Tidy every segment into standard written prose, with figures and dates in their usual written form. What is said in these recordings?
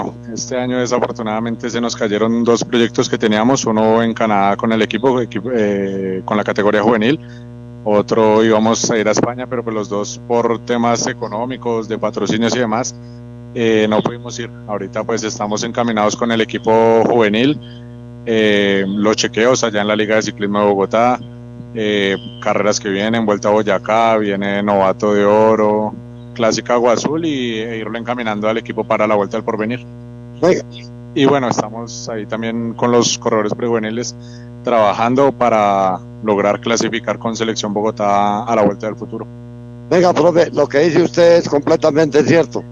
Este año desafortunadamente se nos cayeron dos proyectos que teníamos, uno en Canadá con el equipo con la categoría juvenil, otro íbamos a ir a España, pero pues los dos por temas económicos, de patrocinios y demás, no pudimos ir. Ahorita pues estamos encaminados con el equipo juvenil, los chequeos allá en la Liga de Ciclismo de Bogotá, carreras que vienen, Vuelta a Boyacá, viene Novato de Oro, Clásica Agua Azul e irlo encaminando al equipo para la Vuelta del Porvenir. Oiga. Y bueno, estamos ahí también con los corredores prejuveniles trabajando para lograr clasificar con Selección Bogotá a la Vuelta del Futuro. Venga, profe, lo que dice usted es completamente cierto.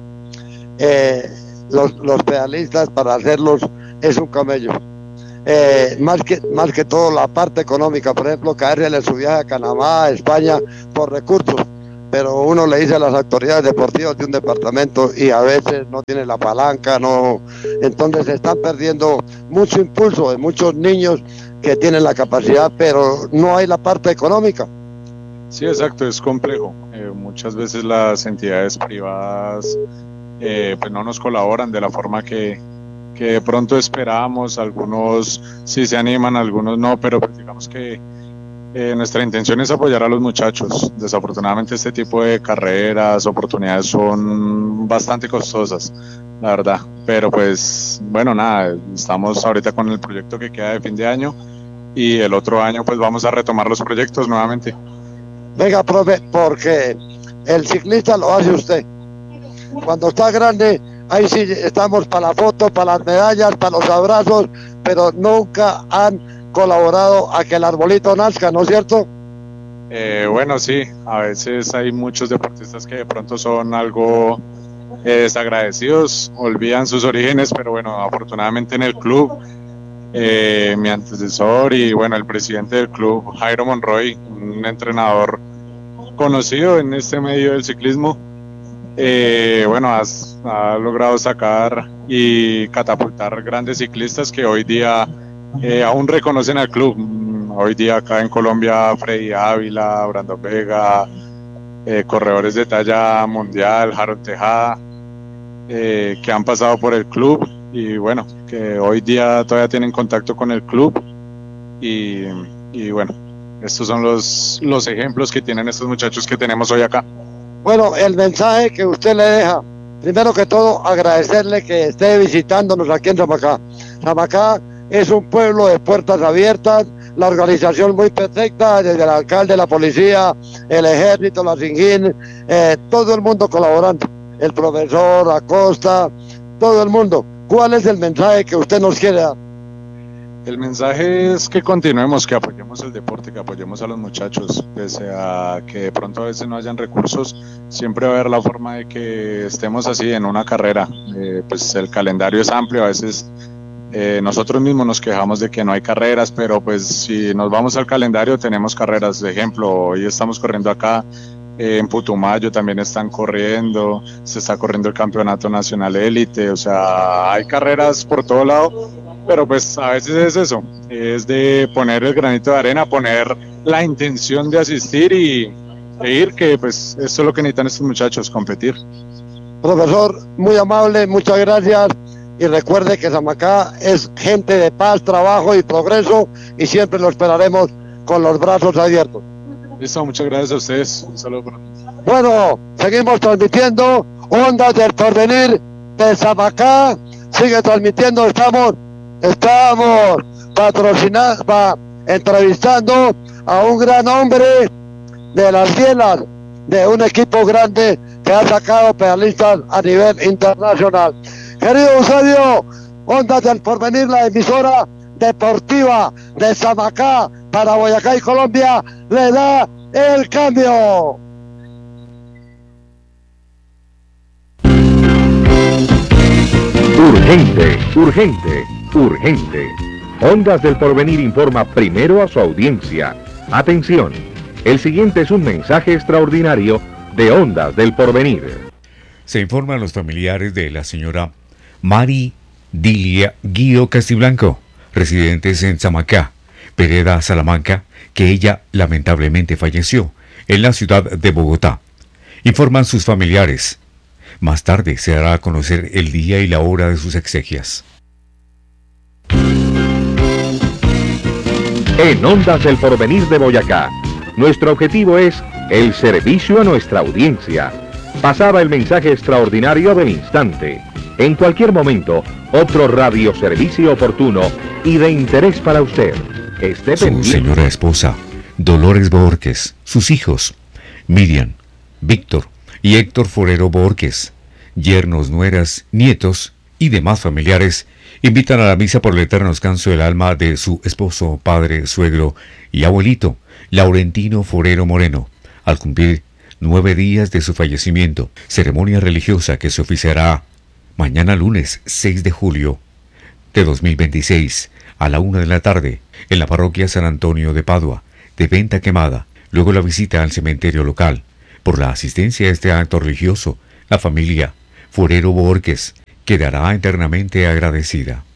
Los pedalistas, para hacerlos, es un camello. Más que todo la parte económica, por ejemplo, caerle en su viaje a Canadá, a España, por recursos. Pero uno le dice a las autoridades deportivas de un departamento y a veces no tiene la palanca, no. Entonces se están perdiendo mucho impulso de muchos niños que tienen la capacidad, pero no hay la parte económica. Sí, exacto, es complejo. Muchas veces las entidades privadas pues no nos colaboran de la forma que de pronto esperábamos. Algunos sí se animan, algunos no, pero pues digamos que nuestra intención es apoyar a los muchachos. Desafortunadamente este tipo de carreras, oportunidades son bastante costosas, la verdad. Pero pues bueno, nada, estamos ahorita con el proyecto que queda de fin de año y el otro año pues vamos a retomar los proyectos nuevamente. Venga, profe, porque el ciclista lo hace usted. Cuando está grande, ahí sí estamos para la foto, para las medallas, para los abrazos, pero nunca han colaborado a que el arbolito nazca, ¿no es cierto? Bueno, sí, a veces hay muchos deportistas que de pronto son algo desagradecidos, olvidan sus orígenes, pero bueno, afortunadamente en el club, mi antecesor y bueno, el presidente del club, Jairo Monroy, un entrenador conocido en este medio del ciclismo, bueno, ha logrado sacar y catapultar grandes ciclistas que hoy día aún reconocen al club. Hoy día acá en Colombia, Freddy Ávila, Brandon Vega, corredores de talla mundial, Harold Tejada, que han pasado por el club y bueno, que hoy día todavía tienen contacto con el club y bueno, estos son los ejemplos que tienen estos muchachos que tenemos hoy acá. Bueno, el mensaje que usted le deja, primero que todo agradecerle que esté visitándonos aquí en Samacá. Samacá es un pueblo de puertas abiertas, la organización muy perfecta, desde el alcalde, la policía, el ejército, la SINGIN, todo el mundo colaborando, el profesor Acosta, todo el mundo. ¿Cuál es el mensaje que usted nos quiere dar? El mensaje es que continuemos, que apoyemos el deporte, que apoyemos a los muchachos, pese a que de pronto a veces no hayan recursos, siempre va a haber la forma de que estemos así en una carrera. Pues el calendario es amplio, a veces nosotros mismos nos quejamos de que no hay carreras, pero pues si nos vamos al calendario tenemos carreras. De ejemplo, hoy estamos corriendo acá, en Putumayo también están corriendo, se está corriendo el Campeonato Nacional Élite, o sea, hay carreras por todo lado, pero pues a veces es eso, es de poner el granito de arena, poner la intención de asistir e ir, que pues esto es lo que necesitan estos muchachos, competir. Profesor, muy amable, muchas gracias. Y recuerde que Samacá es gente de paz, trabajo y progreso, y siempre lo esperaremos con los brazos abiertos. Listo, muchas gracias a ustedes. Un saludo para mí. Bueno, seguimos transmitiendo Ondas del Porvenir de Samacá. Sigue transmitiendo, estamos patrocinando, entrevistando a un gran hombre de las bielas, de un equipo grande que ha sacado pedalistas a nivel internacional. Querido Eusebio, Ondas del Porvenir, la emisora deportiva de Samacá para Boyacá y Colombia, le da el cambio. Urgente. Ondas del Porvenir informa primero a su audiencia. Atención, el siguiente es un mensaje extraordinario de Ondas del Porvenir. Se informa a los familiares de la señora Mari Dilia Guido Castiblanco, residentes en Samacá, Vereda Salamanca, que ella lamentablemente falleció en la ciudad de Bogotá. Informan sus familiares. Más tarde se dará a conocer el día y la hora de sus exequias. En Ondas del Porvenir de Boyacá, nuestro objetivo es el servicio a nuestra audiencia. Pasaba el mensaje extraordinario del instante. En cualquier momento, otro radioservicio oportuno y de interés para usted. Esté Su pendiente. señora esposa, Dolores Borges, sus hijos, Miriam, Víctor y Héctor Forero Borges, yernos, nueras, nietos y demás familiares, invitan a la misa por el eterno descanso del alma de su esposo, padre, suegro y abuelito, Laurentino Forero Moreno, al cumplir 9 días de su fallecimiento, ceremonia religiosa que se oficiará mañana lunes 6 de julio de 2026 a la 1 de la tarde en la parroquia San Antonio de Padua, de Venta Quemada. Luego la visita al cementerio local. Por la asistencia a este acto religioso, la familia Forero Borges quedará eternamente agradecida.